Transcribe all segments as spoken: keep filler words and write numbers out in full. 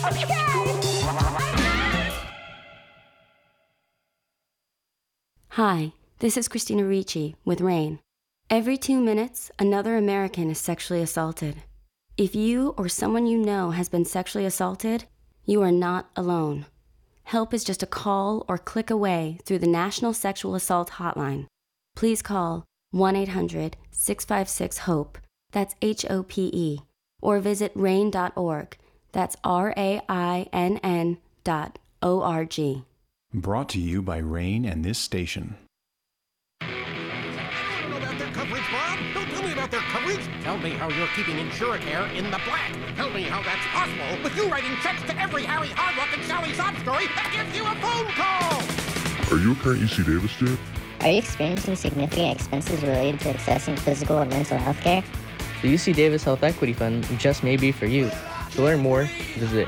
Hi, this is Christina Ricci with RAIN. Every two minutes, another American is sexually assaulted. If you or someone you know has been sexually assaulted, you are not alone. Help is just a call or click away through the National Sexual Assault Hotline. Please call one eight hundred six five six HOPE, that's H O P E, or visit rain dot org, that's R A I N N dot O R G. Brought to you by RAIN and this station. I don't know about their coverage, Bob. Don't tell me about their coverage. Tell me how you're keeping InsureCare in the black. Tell me how that's possible with you writing checks to every Harry Hardrock and Sally Sob story that gives you a phone call. Are you a current U C Davis student? Are you experiencing significant expenses related to accessing physical or mental health care? The U C Davis Health Equity Fund just may be for you. To learn more, visit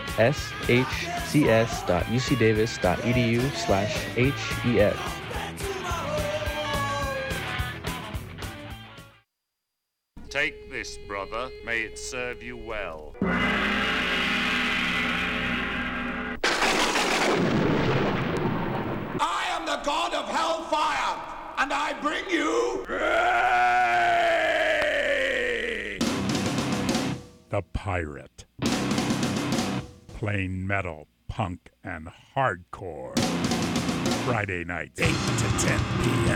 shcs.ucdavis.edu slash HEF. Take this, brother. May it serve you well. I am the god of hellfire, and I bring you... The Pirate. Plain metal, punk, and hardcore. Friday nights, eight to ten p.m.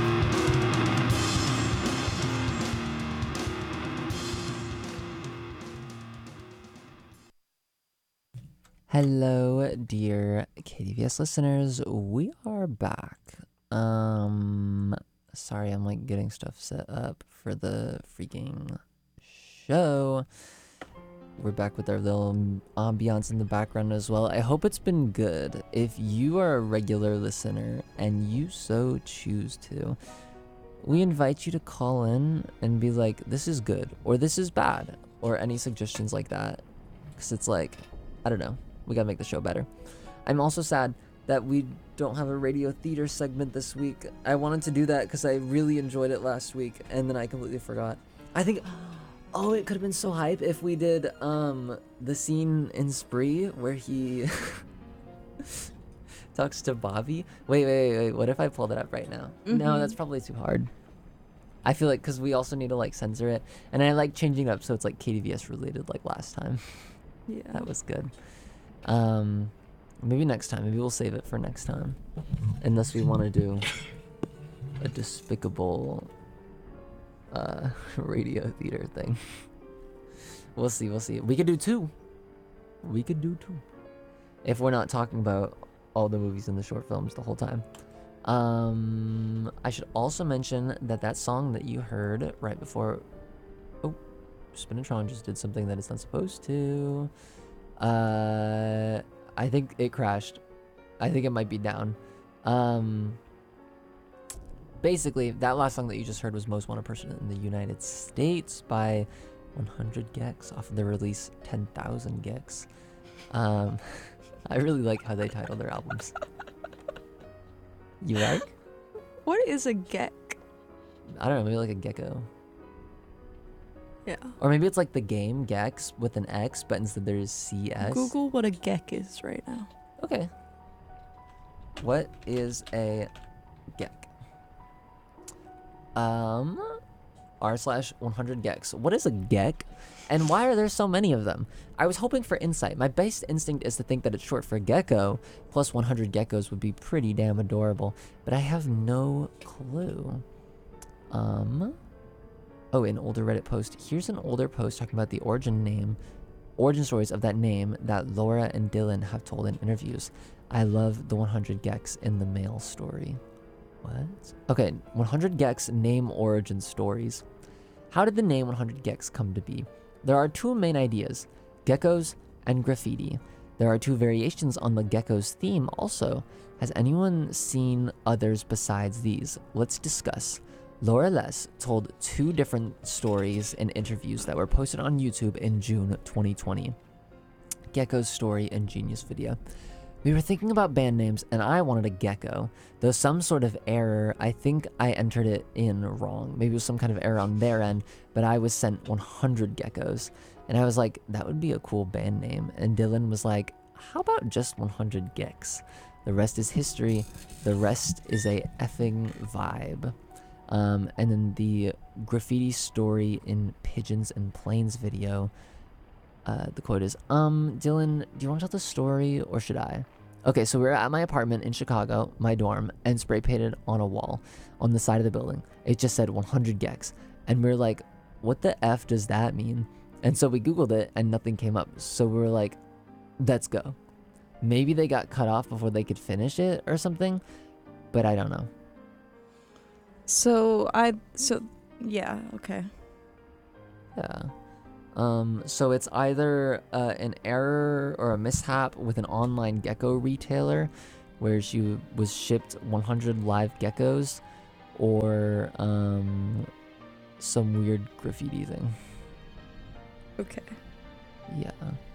Hello, dear K D V S listeners. We are back. Um, sorry, I'm like getting stuff set up for the freaking show. We're back with our little ambiance in the background as well. I hope it's been good. If you are a regular listener and you so choose to, we invite you to call in and be like, this is good, or this is bad, or any suggestions like that. Because it's like, I don't know, we gotta make the show better. I'm also sad that we don't have a radio theater segment this week. I wanted to do that because I really enjoyed it last week, and then I completely forgot. I think... Oh, it could have been so hype if we did um the scene in Spree where he talks to Bobby. Wait, wait, wait, what if I pulled it up right now? Mm-hmm. No, that's probably too hard. I feel like because we also need to like censor it, and I like changing it up so it's like K D V S related like last time. Yeah, that was good. Um, maybe next time. Maybe we'll save it for next time, unless we want to do a despicable uh radio theater thing. We'll see, we'll see. We could do two. We could do two. If we're not talking about all the movies and the short films the whole time. Um, I should also mention that that song that you heard right before... Oh, Spinatron just did something that it's not supposed to. Uh, I think it crashed. I think it might be down. Um... Basically, that last song that you just heard was Most Wanted Person in the United States by one hundred gecs off of the release ten thousand gecs. Um, I really like how they title their albums. You like? What is a geck? I don't know, maybe like a gecko. Yeah. Or maybe it's like the game Gex with an X, but instead there's C S. Google what a geck is right now. Okay. What is a geck? Um, r slash one hundred gecs. What is a geck, and why are there so many of them? I was hoping for insight. My base instinct is to think that it's short for gecko, plus one hundred geckos would be pretty damn adorable, but I have no clue. Um, oh, an older Reddit post. Here's an older post talking about the origin name, origin stories of that name that Laura and Dylan have told in interviews. I love the one hundred gecs in the mail story. What? Okay, one hundred gecs name origin stories. How did the name one hundred gecs come to be? There are two main ideas, geckos and graffiti. There are two variations on the geckos theme also. Has anyone seen others besides these? Let's discuss. Laura Les told two different stories in interviews that were posted on YouTube in June twenty twenty. Gecko's story and Genius video. We were thinking about band names, and I wanted a gecko. Though some sort of error, I think I entered it in wrong. Maybe it was some kind of error on their end, but I was sent one hundred geckos. And I was like, that would be a cool band name. And Dylan was like, how about just one hundred gecs? The rest is history. The rest is a effing vibe. Um, and then the graffiti story in Pigeons and Planes video. Uh, the quote is, um, Dylan, do you want to tell the story or should I? Okay, so we we're at my apartment in Chicago, my dorm, and spray painted on a wall on the side of the building. It just said one hundred gecs. And we we're like, what the F does that mean? And so we Googled it and nothing came up. So we were like, let's go. Maybe they got cut off before they could finish it or something, but I don't know. So I, so yeah, okay. Yeah. Um, so it's either uh, an error or a mishap with an online gecko retailer where she was shipped one hundred live geckos, or um, some weird graffiti thing. Okay. Yeah.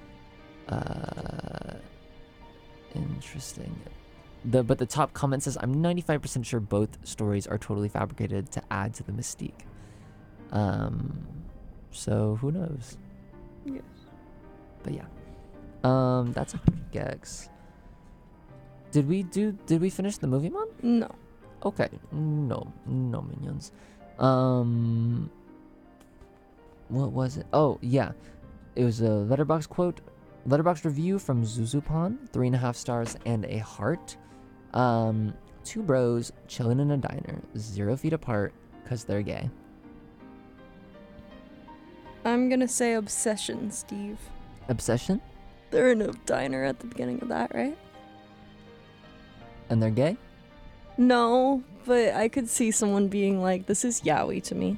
Uh, interesting. The but the top comment says, I'm ninety-five percent sure both stories are totally fabricated to add to the mystique. Um, so who knows? Yes. But yeah. Um, that's one hundred gecs. Did we do? Did we finish the movie, Mom? No. Okay. No, no minions. Um, what was it? Oh yeah, it was a Letterboxd quote. Letterboxd review from Zuzupan, three and a half stars and a heart. Um, two bros chilling in a diner, zero feet apart, cause they're gay. I'm gonna say obsession, Steve. Obsession? They're in a diner at the beginning of that, right? And they're gay? No, but I could see someone being like, this is yaoi to me.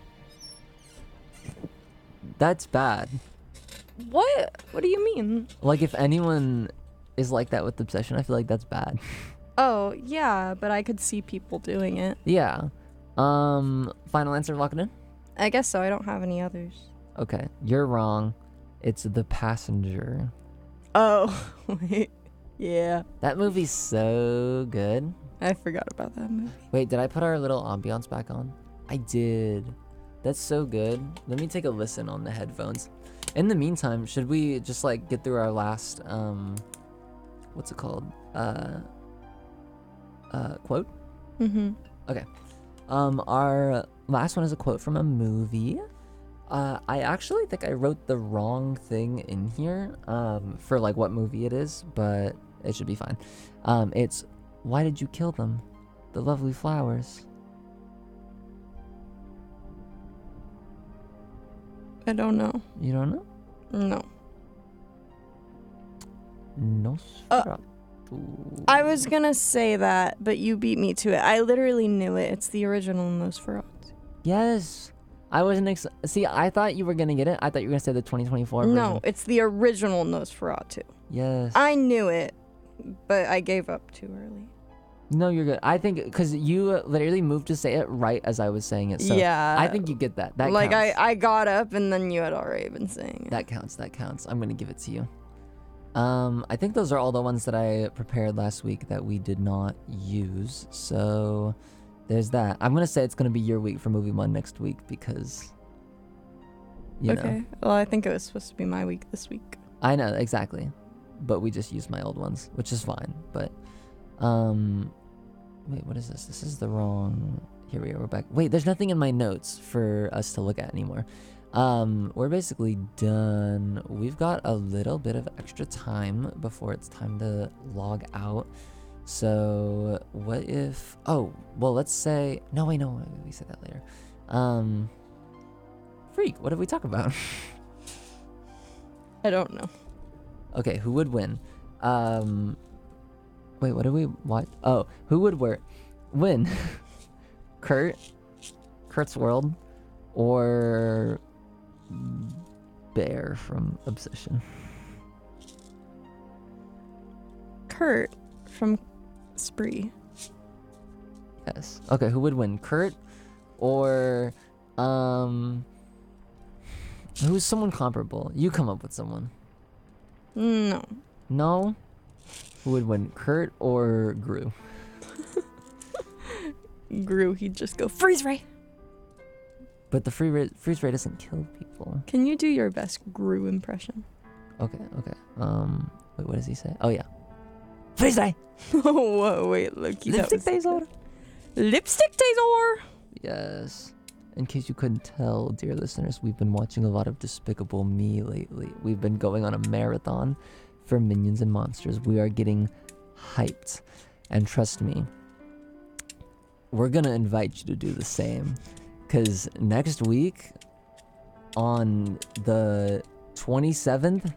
That's bad. What? What do you mean? Like, if anyone is like that with obsession, I feel like that's bad. Oh, yeah, but I could see people doing it. Yeah. Um, final answer, lock it in? I guess so. I don't have any others. Okay, you're wrong. It's The Passenger. Oh, wait. Yeah. That movie's so good. I forgot about that movie. Wait, did I put our little ambiance back on? I did. That's so good. Let me take a listen on the headphones. In the meantime, should we just like get through our last, um, what's it called? Uh, uh, quote? Mm-hmm. Okay. Um, our last one is a quote from a movie. Uh, I actually think I wrote the wrong thing in here, um, for like what movie it is, but it should be fine. Um, it's, why did you kill them? The lovely flowers. I don't know. You don't know? No. No. Uh, I was gonna say that, but you beat me to it. I literally knew it. It's the original Nosferatu. Yes. I wasn't ex- see, I thought you were gonna get it. I thought you were gonna say the twenty twenty-four version. No, it's the original Nosferatu. Yes. I knew it, but I gave up too early. No, you're good. I think because you literally moved to say it right as I was saying it. So yeah. I think you get that. That like counts. I, I got up and then you had already been saying it. That counts. That counts. I'm gonna give it to you. Um, I think those are all the ones that I prepared last week that we did not use. So there's that. I'm gonna say it's gonna be your week for Movie One next week because. You okay. know. Well, I think it was supposed to be my week this week. I know exactly, but we just used my old ones, which is fine. But, um, wait, what is this? This is the wrong. Here we are. We're back. Wait, there's nothing in my notes for us to look at anymore. Um, we're basically done. We've got a little bit of extra time before it's time to log out. So what if? Oh, well, let's say. No, wait, no, we said that later. Um. Freak, what did we talk about? I don't know. Okay, who would win? Um, wait, what did we watch? Oh, who would wear, win? Kurt, Kurt's World, or Bear from Obsession? Kurt from Spree. Yes. Okay, who would win? Kurt or um? Who's someone comparable? You come up with someone. No. No? Who would win, Kurt or Gru? Gru, he'd just go, freeze ray! but the free ra- freeze ray doesn't kill people. Can you do your best Gru impression? Okay, okay. Um, wait, what does he say? Oh yeah. Freeze ray. Oh, whoa, wait, Loki. Lipstick Taser. Lipstick Taser. Yes. In case you couldn't tell, dear listeners, we've been watching a lot of Despicable Me lately. We've been going on a marathon for Minions and Monsters. We are getting hyped. And trust me, we're going to invite you to do the same. Because next week, on the twenty-seventh,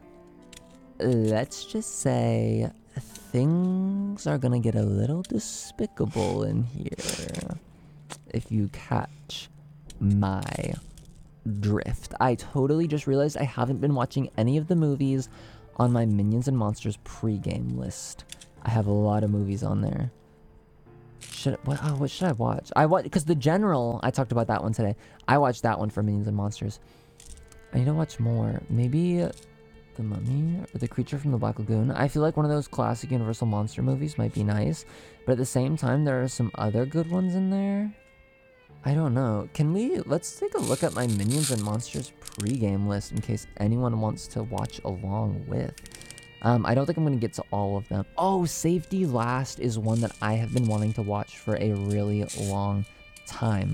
let's just say things are going to get a little despicable in here. If you catch my drift. I totally just realized I haven't been watching any of the movies on my Minions and Monsters pregame list. I have a lot of movies on there. Should what? Oh, what should I watch? I watch because The General. I talked about that one today. I watched that one for Minions and Monsters. I need to watch more. Maybe The Mummy or The Creature from the Black Lagoon. I feel like one of those classic Universal monster movies might be nice, but at the same time, there are some other good ones in there. I don't know. Can we, let's take a look at my Minions and Monsters pregame list in case anyone wants to watch along with. Um, I don't think I'm going to get to all of them. Oh, Safety Last is one that I have been wanting to watch for a really long time.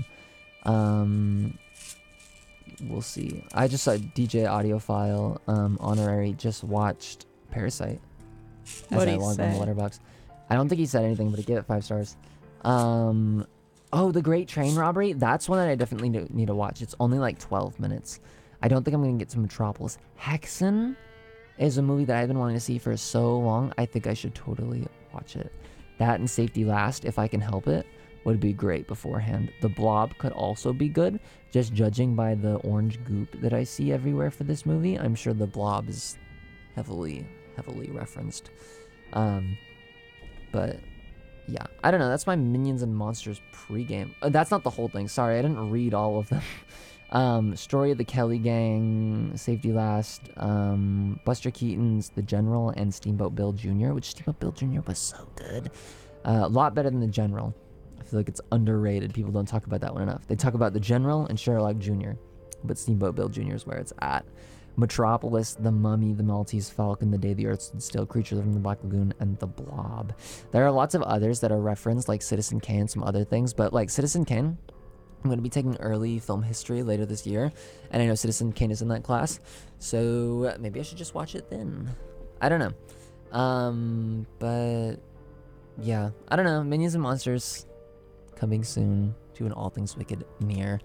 Um, we'll see. I just saw D J Audiophile, um, Honorary, just watched Parasite. What'd as I he logged on say? the Letterboxd. I don't think he said anything, but he gave it five stars. Um... Oh, The Great Train Robbery. That's one that I definitely need to watch. It's only like twelve minutes. I don't think I'm going to get to Metropolis. Hexen is a movie that I've been wanting to see for so long. I think I should totally watch it. That and Safety Last, if I can help it, would be great beforehand. The Blob could also be good. Just judging by the orange goop that I see everywhere for this movie, I'm sure The Blob is heavily, heavily referenced. Um, but... yeah, I don't know. That's my Minions and Monsters pregame. Uh, that's not the whole thing. Sorry, I didn't read all of them. um, Story of the Kelly Gang, Safety Last, um, Buster Keaton's The General, and Steamboat Bill Junior, which Steamboat Bill Junior was so good. Uh, a lot better than The General. I feel like it's underrated. People don't talk about that one enough. They talk about The General and Sherlock Junior, but Steamboat Bill Junior is where it's at. Metropolis, The Mummy, The Maltese Falcon, The Day the Earth Stood Still, Creature from the Black Lagoon, and The Blob. There are lots of others that are referenced, like Citizen Kane and some other things, but like Citizen Kane, I'm going to be taking early film history later this year, and I know Citizen Kane is in that class, so maybe I should just watch it then. I don't know. Um, but yeah, I don't know. Minions and Monsters coming soon to an All Things Wicked near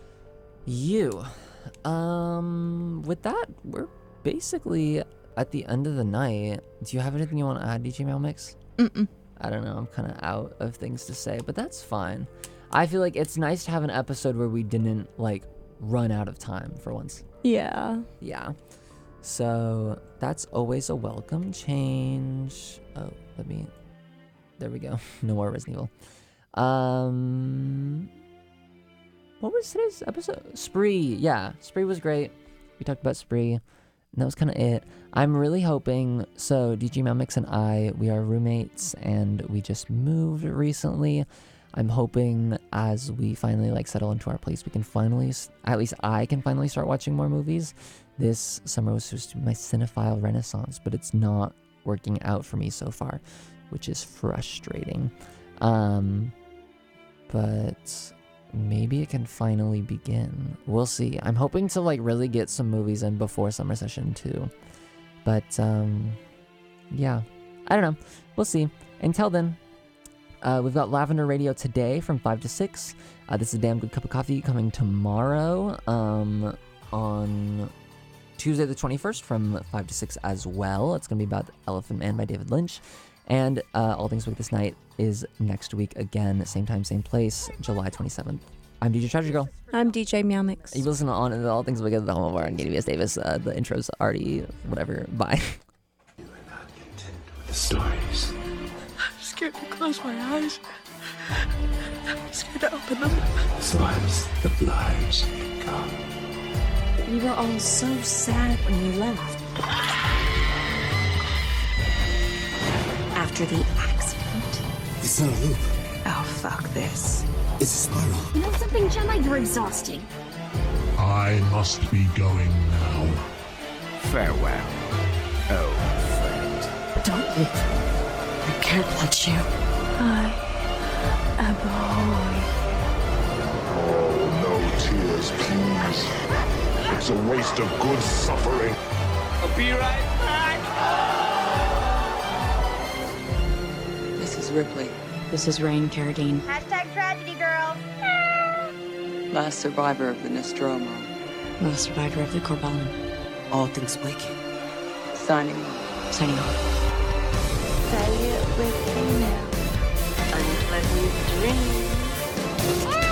you. Um, with that, we're basically at the end of the night. Do you have anything you want to add, D J Meow Mix? Mm-mm. I don't know. I'm kind of out of things to say, but that's fine. I feel like it's nice to have an episode where we didn't, like, run out of time for once. Yeah. Yeah. So that's always a welcome change. Oh, let me... There we go. No more Resident Evil. Um... What was today's episode? Spree. Yeah, Spree was great. We talked about Spree, and that was kind of it. I'm really hoping, so D J Meow Mix and I, we are roommates, and we just moved recently. I'm hoping as we finally like settle into our place, we can finally, at least I can finally start watching more movies. This summer was supposed to be my cinephile renaissance, but it's not working out for me so far, which is frustrating. Um, but... maybe it can finally begin. We'll see. I'm hoping to like really get some movies in before summer session too. But um yeah, I don't know. We'll see. Until then, uh, we've got Lavender Radio today from five to six. Uh, this is a Damn Good Cup of Coffee coming tomorrow um on Tuesday the twenty-first from five to six as well. It's going to be about Elephant Man by David Lynch. And uh, All Things Wicked This Night is next week again, same time, same place, July twenty-seventh. I'm D J Treasure Girl. I'm D J Meow Mix. You listen on to All Things Wicked at the home of our Katie V S Davis. Uh, the intro's already, whatever, bye. You are not content with the stories. I'm scared to close my eyes. I'm scared to open them. So as the lives come. We were all so sad when you left. After the accident. It's not a loop. Oh, fuck this. It's a spiral. You know something, Gemma? You're exhausting. I must be going now. Farewell, old friend. Don't leave. I can't let you. I am home. Oh, no tears, please. It's a waste of good suffering. I'll be right back. This is Ripley. This is Rain Carradine. Hashtag tragedy, girl. Last survivor of the Nostromo. Last survivor of the Corbellum. All things wicked. Signing off. Signing off. Say it with me now. Unpleasant dreams.